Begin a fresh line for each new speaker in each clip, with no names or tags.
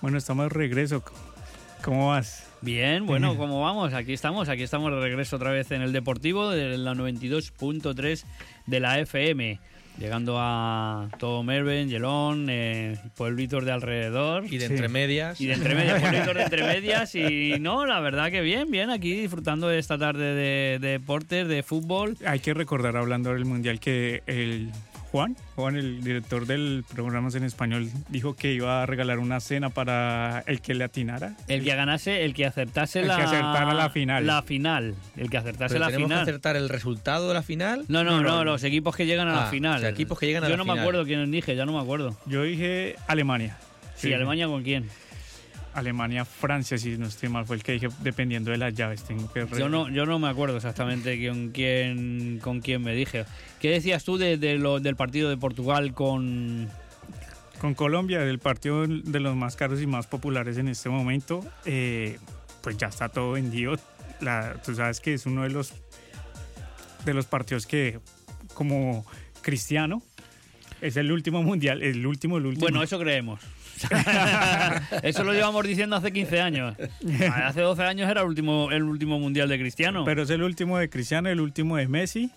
Bueno, estamos de regreso. ¿Cómo vas?
Bien, bueno, ¿cómo vamos? Aquí estamos de regreso otra vez en el Deportivo de la 92.3 de la FM. Llegando a todo Merven, Gelón, pueblitos de alrededor.
Y de entremedias.
Y de entremedias, pueblitos de entremedias. Y no, la verdad que bien, aquí disfrutando de esta tarde de deportes, de fútbol.
Hay que recordar, hablando del Mundial, que Juan, el director del Programas en Español, dijo que iba a regalar una cena para el que le atinara.
El que ganase, el que acertase
el que acertara la final.
La final. El que acertase la final.
¿Tenemos que acertar el resultado de la final?
No, los equipos que llegan a la final.
O sea, equipos que llegan a la final.
Yo no me acuerdo quién dije, ya no me acuerdo.
Yo dije Alemania.
Sí, ¿Alemania con quién?
Alemania, Francia, si no estoy mal, fue el que dije, dependiendo de las llaves. Tengo que
yo no me acuerdo exactamente con quién me dije. ¿Qué decías tú del partido de Portugal con
Colombia, del partido de los más caros y más populares en este momento? Pues ya está todo vendido. Tú sabes que es uno de los partidos que, como Cristiano, es el último mundial, el último.
Bueno, eso creemos. Eso lo llevamos diciendo hace 15 años. Hace 12 años era el último mundial de Cristiano.
Pero es el último de Cristiano, el último de Messi.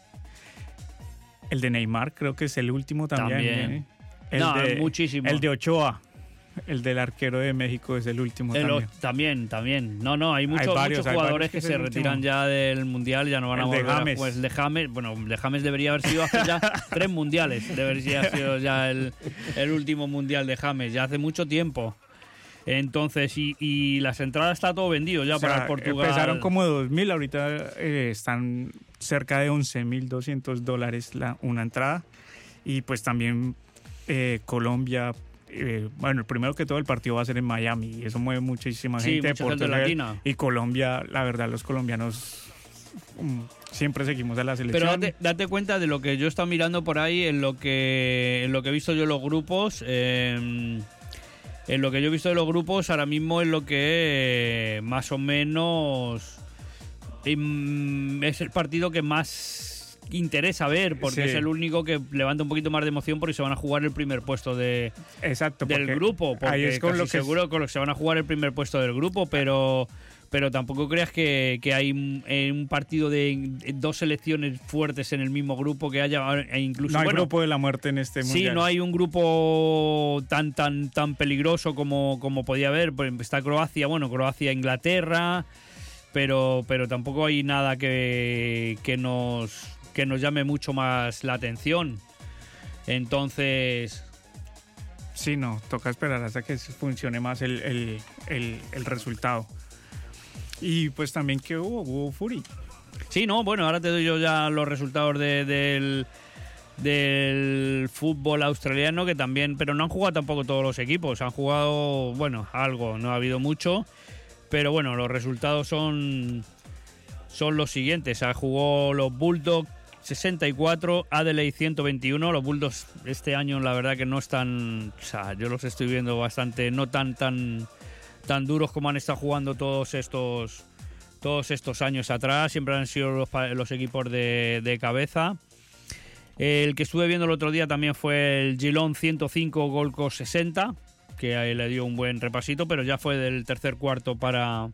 El de Neymar creo que es el último también.
Muchísimo.
El de Ochoa, el del arquero de México, es el último
también. No, hay muchos jugadores que se retiran ya del mundial, ya no van a volver.
James.
Pues de James debería haber sido hace ya 3 mundiales. Debería haber sido ya el último mundial de James, ya hace mucho tiempo. Entonces, y las entradas está todo vendido ya, para Portugal.
Empezaron como 2.000, ahorita están cerca de $11,200 una entrada. Y pues también Colombia. Bueno, primero que todo el partido va a ser en Miami y eso mueve muchísima gente.
Mucha gente latina.
Y Colombia, la verdad, los colombianos siempre seguimos a la selección.
Pero date cuenta de lo que yo he estado mirando por ahí, en lo que he visto yo en los grupos. En lo que yo he visto de los grupos, ahora mismo es lo que más o menos es el partido que más interesa ver, porque es el único que levanta un poquito más de emoción, porque se van a jugar el primer puesto del grupo, porque
ahí es con lo que
seguro con lo que se van a jugar el primer puesto del grupo, pero tampoco creas que hay un partido de 2 selecciones fuertes en el mismo grupo, que haya incluso...
No hay grupo de la muerte en este mundial.
Sí, no hay un grupo tan peligroso como podía haber. Está Croacia, Inglaterra, pero tampoco hay nada que nos llame mucho más la atención. Entonces...
Sí, no, toca esperar hasta que funcione más el resultado. Y pues también que hubo Fury.
Sí, no, bueno, ahora te doy yo ya los resultados del fútbol australiano, que también, pero no han jugado tampoco todos los equipos, han jugado, algo, no ha habido mucho, pero bueno, los resultados son los siguientes. Jugó los Bulldogs 64, Adelaide 121. Los Bulldogs este año la verdad que no están, yo los estoy viendo bastante, no tan duros como han estado jugando todos estos años atrás. Siempre han sido los equipos de cabeza. El que estuve viendo el otro día también fue el Geelong 105, Gold Coast 60, que ahí le dio un buen repasito, pero ya fue del tercer cuarto para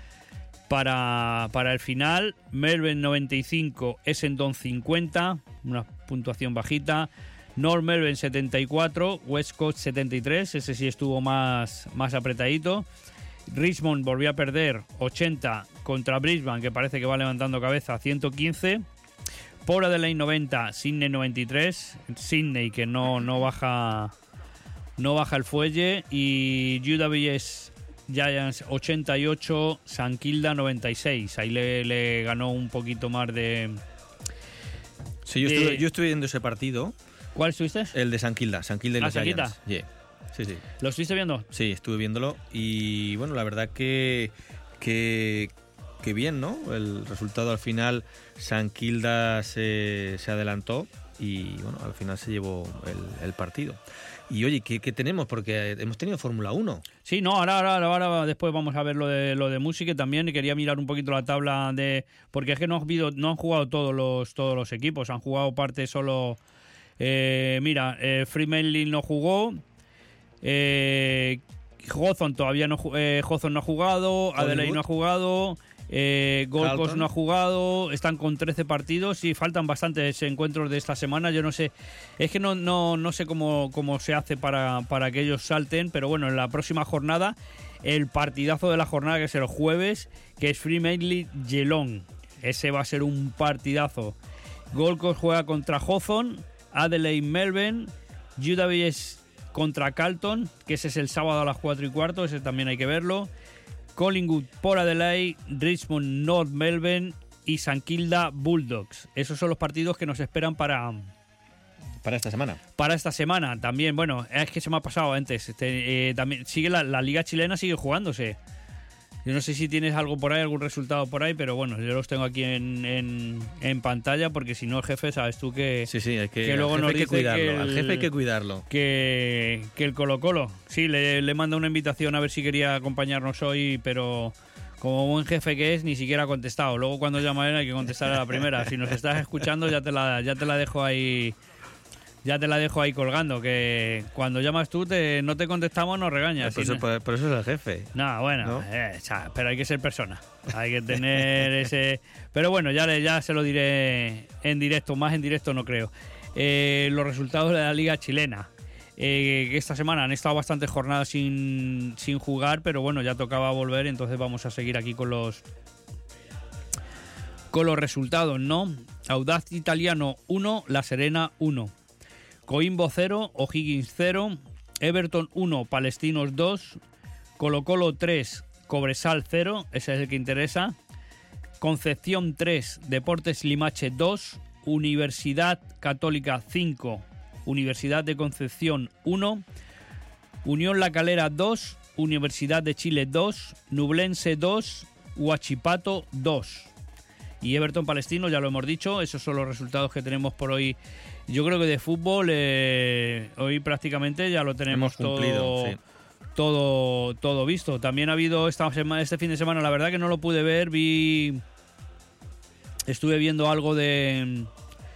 el final. Melbourne 95, Essendon 50, una puntuación bajita. North Melbourne 74, West Coast 73, ese sí estuvo más apretadito. Richmond volvió a perder 80 contra Brisbane, que parece que va levantando cabeza, 115. Port Adelaide 90, Sydney 93. Sydney que no baja el fuelle. Y UWS Giants 88, St Kilda 96. Ahí le ganó un poquito más de...
Sí, yo estuve viendo ese partido.
¿Cuál estuviste?
El de St Kilda y los Giants. Yeah. Sí.
¿Lo estuviste viendo?
Sí, estuve viéndolo y bueno, la verdad que bien, ¿no? El resultado al final, St Kilda se adelantó y bueno, al final se llevó el partido. Y oye, ¿qué tenemos? Porque hemos tenido Fórmula 1.
Sí, no, ahora después vamos a ver lo de música también. Y quería mirar un poquito la tabla porque es que no han jugado todos los equipos, han jugado parte solo. Fremantle no jugó. Hawthorn todavía no, Hawthorn no ha jugado, Adelaide no ha jugado, Gold Coast no ha jugado, están con 13 partidos y faltan bastantes encuentros de esta semana. Yo no sé, es que no sé cómo se hace para que ellos salten, pero bueno, en la próxima jornada, el partidazo de la jornada, que es el jueves, que es Fremantle Geelong. Ese va a ser un partidazo. Gold Coast juega contra Hawthorn, Adelaide Melbourne, UWS contra Carlton, que ese es el sábado a las 4:15, ese también hay que verlo. Collingwood por Adelaide, Richmond North Melbourne y St Kilda Bulldogs. Esos son los partidos que nos esperan para
esta semana.
Para esta semana también. Bueno, es que se me ha pasado antes. También sigue la liga chilena, sigue jugándose. Yo no sé si tienes algo por ahí, algún resultado por ahí, pero bueno, yo los tengo aquí en pantalla, porque si no, el jefe, sabes tú que...
Sí, hay que
luego nos dice que
al jefe hay que cuidarlo.
Que el Colo-Colo. Sí, le manda una invitación a ver si quería acompañarnos hoy, pero como buen jefe que es, ni siquiera ha contestado. Luego cuando llama él hay que contestar a la primera. Si nos estás escuchando, ya te la dejo ahí... Ya te la dejo ahí colgando, que cuando llamas tú no te contestamos, nos regañas.
Por eso es el jefe.
No, bueno, ¿no? Pero hay que ser persona. Hay que tener ese... Pero bueno, ya se lo diré en directo, más en directo no creo. Los resultados de la liga chilena. Que esta semana han estado bastantes jornadas sin jugar, pero bueno, ya tocaba volver, entonces vamos a seguir aquí con los resultados, ¿no? Audaz Italiano 1, La Serena 1. Coimbo 0, O'Higgins 0, Everton 1, Palestinos 2, Colo-Colo 3, Cobresal 0, ese es el que interesa, Concepción 3, Deportes Limache 2, Universidad Católica 5, Universidad de Concepción 1, Unión La Calera 2, Universidad de Chile 2, Nublense 2, Huachipato 2. Y Everton Palestino, ya lo hemos dicho, esos son los resultados que tenemos por hoy. Yo creo que de fútbol hoy prácticamente ya lo tenemos todo visto. También ha habido este fin de semana, la verdad que no lo pude ver, estuve viendo algo de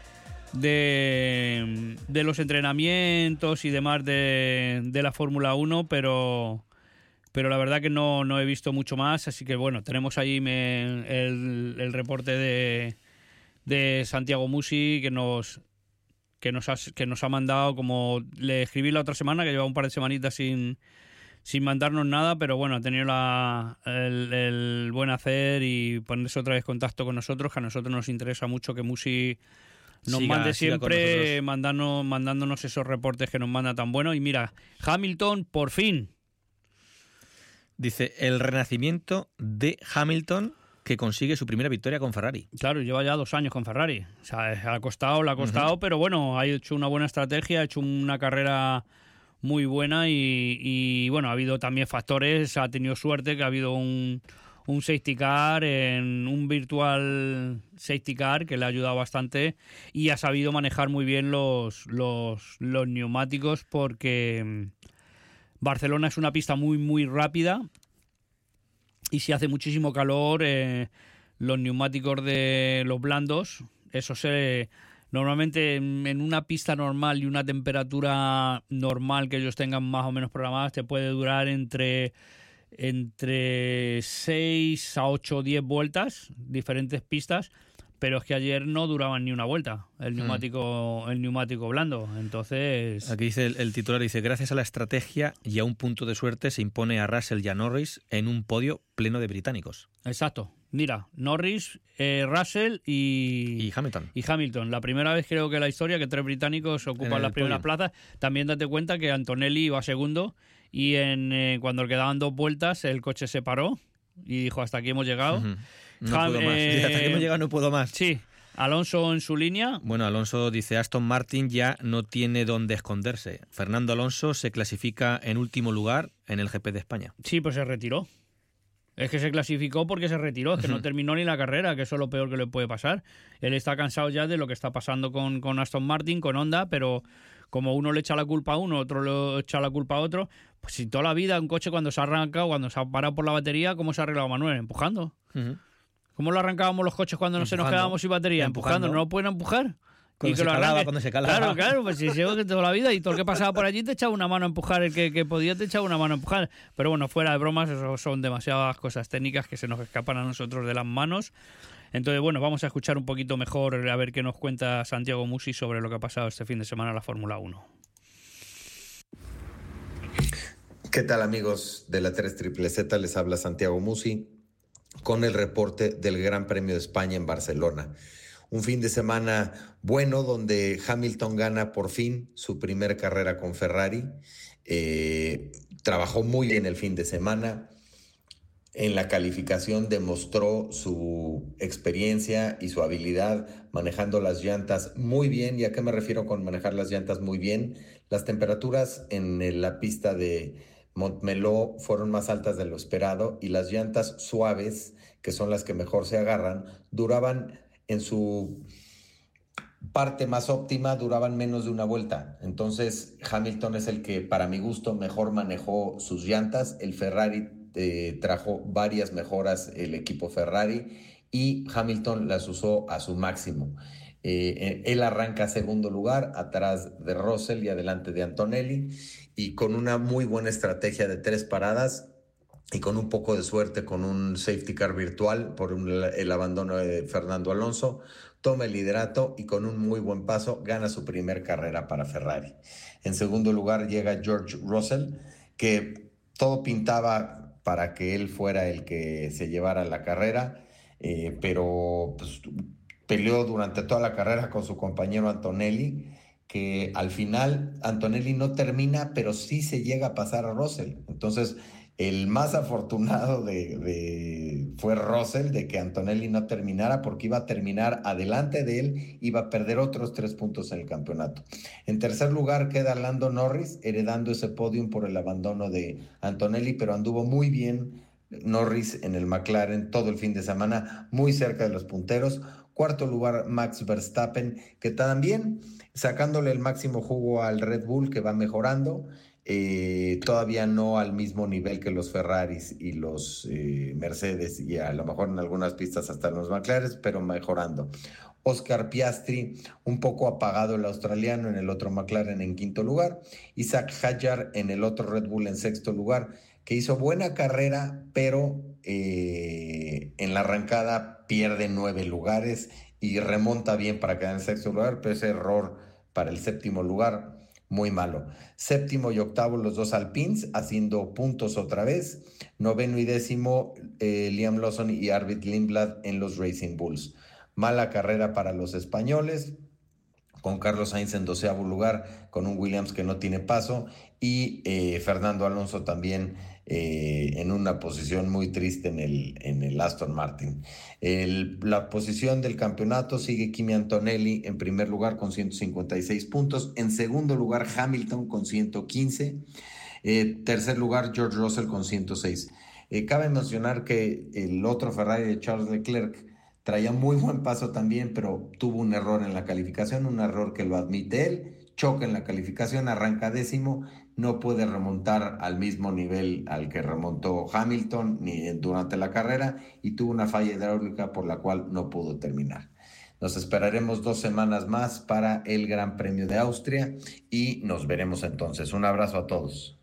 los entrenamientos y demás de la Fórmula 1, pero la verdad que no he visto mucho más, así que bueno, tenemos ahí el reporte de Santiago Musi que nos ha mandado, como le escribí la otra semana, que lleva un par de semanitas sin mandarnos nada, pero bueno, ha tenido el buen hacer y ponerse otra vez en contacto con nosotros, que a nosotros nos interesa mucho que Musi nos mande siempre, mandándonos esos reportes que nos manda tan buenos. Y mira, Hamilton, por fin.
Dice, el renacimiento de Hamilton, que consigue su primera victoria con Ferrari.
Claro, lleva ya 2 años con Ferrari. O sea, le ha costado, pero bueno, ha hecho una buena estrategia, ha hecho una carrera muy buena y bueno, ha habido también factores, ha tenido suerte, que ha habido un safety car, un virtual safety car que le ha ayudado bastante y ha sabido manejar muy bien los neumáticos, porque Barcelona es una pista muy, muy rápida. Y si hace muchísimo calor, los neumáticos de los blandos, eso normalmente en una pista normal y una temperatura normal que ellos tengan más o menos programadas, te puede durar entre 6 a 8 o 10 vueltas, diferentes pistas, pero es que ayer no duraban ni una vuelta el neumático blando. Entonces,
aquí dice el titular, dice, gracias a la estrategia y a un punto de suerte se impone a Russell y a Norris en un podio pleno de británicos.
Exacto. Mira, Norris, Russell y Hamilton. La primera vez creo que en la historia que 3 británicos ocupan las primeras plazas. También date cuenta que Antonelli iba segundo y cuando le quedaban 2 vueltas el coche se paró y dijo, hasta aquí hemos llegado.
No puedo más. Hasta aquí hemos llegado, no puedo más.
Sí. Alonso en su línea.
Bueno, Alonso dice, Aston Martin ya no tiene dónde esconderse. Fernando Alonso se clasifica en último lugar en el GP de España.
Sí, pues se retiró. Es que se clasificó porque se retiró, es que no terminó ni la carrera, que eso es lo peor que le puede pasar. Él está cansado ya de lo que está pasando con Aston Martin, con Honda, pero como uno le echa la culpa a uno, otro le echa la culpa a otro, pues si toda la vida un coche cuando se ha arrancado, cuando se ha parado por la batería, ¿cómo se ha arreglado, Manuel? Empujando. ¿Cómo lo arrancábamos los coches cuando no se nos quedábamos sin batería? Empujando. ¿No lo pueden empujar?
Cuando se calaba.
Claro, pues si llevo que toda la vida y todo el que pasaba por allí te echaba una mano a empujar, el que podía te echaba una mano a empujar. Pero bueno, fuera de bromas, eso son demasiadas cosas técnicas que se nos escapan a nosotros de las manos. Entonces, bueno, vamos a escuchar un poquito mejor a ver qué nos cuenta Santiago Musi sobre lo que ha pasado este fin de semana en la Fórmula 1.
¿Qué tal, amigos de la 3ZZZ? Les habla Santiago Musi con el reporte del Gran Premio de España en Barcelona. Un fin de semana bueno donde Hamilton gana por fin su primer carrera con Ferrari. Trabajó muy bien el fin de semana. En la calificación demostró su experiencia y su habilidad manejando las llantas muy bien. ¿Y a qué me refiero con manejar las llantas muy bien? Las temperaturas en la pista de Montmeló fueron más altas de lo esperado y las llantas suaves, que son las que mejor se agarran, duraban en su parte más óptima, duraban menos de una vuelta. Entonces Hamilton es el que, para mi gusto, mejor manejó sus llantas. El Ferrari trajo varias mejoras, el equipo Ferrari, y Hamilton las usó a su máximo. Él arranca segundo lugar, atrás de Russell y adelante de Antonelli, y con una muy buena estrategia de 3 paradas y con un poco de suerte con un safety car virtual por el abandono de Fernando Alonso, toma el liderato y con un muy buen paso gana su primer carrera para Ferrari. En segundo lugar llega George Russell, que todo pintaba para que él fuera el que se llevara la carrera, pero pues, peleó durante toda la carrera con su compañero Antonelli, que al final Antonelli no termina, pero sí se llega a pasar a Russell. Entonces, el más afortunado fue Russell de que Antonelli no terminara, porque iba a terminar adelante de él, iba a perder otros 3 puntos en el campeonato. En tercer lugar queda Lando Norris, heredando ese podium por el abandono de Antonelli, pero anduvo muy bien Norris en el McLaren todo el fin de semana, muy cerca de los punteros. Cuarto lugar, Max Verstappen, que también sacándole el máximo jugo al Red Bull, que va mejorando. Todavía no al mismo nivel que los Ferraris y los Mercedes, y a lo mejor en algunas pistas hasta los McLaren, pero mejorando. Oscar Piastri, un poco apagado el australiano, en el otro McLaren en quinto lugar. Isaac Hadjar en el otro Red Bull en sexto lugar, que hizo buena carrera, pero en la arrancada pierde 9 lugares y remonta bien para quedar en sexto lugar, pero ese error para el séptimo lugar, muy malo. Séptimo y octavo los dos Alpines haciendo puntos otra vez. Noveno y décimo Liam Lawson y Arvid Lindblad en los Racing Bulls. Mala carrera para los españoles, con Carlos Sainz en 12º lugar, con un Williams que no tiene paso, y Fernando Alonso también en una posición muy triste en el Aston Martin. La posición del campeonato sigue Kimi Antonelli en primer lugar con 156 puntos, en segundo lugar Hamilton con 115, tercer lugar George Russell con 106. Cabe mencionar que el otro Ferrari de Charles Leclerc traía muy buen paso también, pero tuvo un error en la calificación, un error que lo admite él, choca en la calificación, arranca décimo, no puede remontar al mismo nivel al que remontó Hamilton ni durante la carrera, y tuvo una falla hidráulica por la cual no pudo terminar. Nos esperaremos 2 semanas más para el Gran Premio de Austria y nos veremos entonces. Un abrazo a todos.